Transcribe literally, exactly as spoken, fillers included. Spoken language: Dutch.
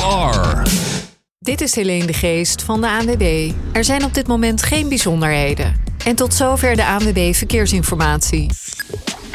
are. Dit is Helene de Geest van de A N W B. Er zijn op dit moment geen bijzonderheden. En tot zover de A N W B Verkeersinformatie.